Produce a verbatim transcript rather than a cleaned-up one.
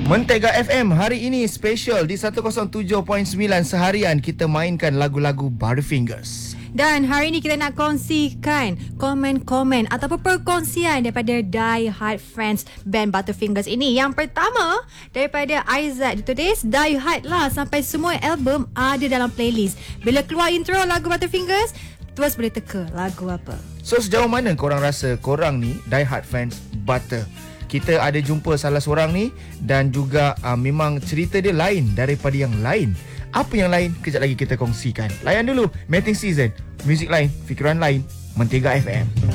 Mentega F M hari ini special di seratus tujuh perpuluhan sembilan seharian kita mainkan lagu-lagu Butterfingers. Dan hari ini kita nak kongsikan komen-komen ataupun perkongsian daripada Die Hard Friends band Butterfingers ini. Yang pertama daripada Aizat ditulis, Die Hard lah sampai semua album ada dalam playlist. Bila keluar intro lagu Butterfingers, terus boleh teka lagu apa. So sejauh mana korang rasa korang ni Die Hard Fans Butter? Kita ada jumpa salah seorang ni dan juga uh, memang cerita dia lain daripada yang lain. Apa yang lain? Kejap lagi kita kongsikan. Layan dulu Mating Season, Music Lain, Fikiran Lain, Mentega F M.